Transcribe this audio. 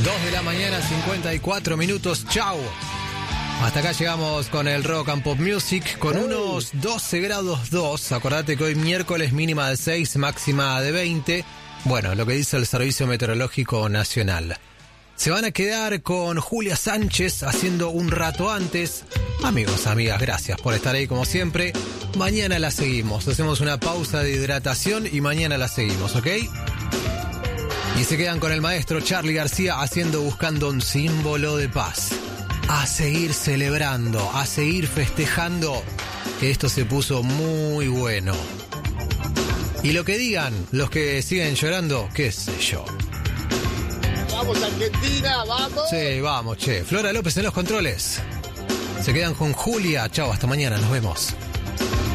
2 de la mañana, 54 minutos. Chau. Hasta acá llegamos con el Rock and Pop Music con unos 12 grados 2. Acordate que hoy miércoles mínima de 6, máxima de 20. Bueno, lo que dice el Servicio Meteorológico Nacional. Se van a quedar con Julia Sánchez haciendo Un Rato Antes. Amigos, amigas, gracias por estar ahí como siempre. Mañana la seguimos. Hacemos una pausa de hidratación y mañana la seguimos, ¿ok? Y se quedan con el maestro Charly García haciendo Buscando un Símbolo de Paz. A seguir celebrando, a seguir festejando, que esto se puso muy bueno. Y lo que digan los que siguen llorando, qué sé yo. ¡Vamos, Argentina! ¡Vamos! Sí, vamos, che. Flora López en los controles. Se quedan con Julia. Chao, hasta mañana, nos vemos.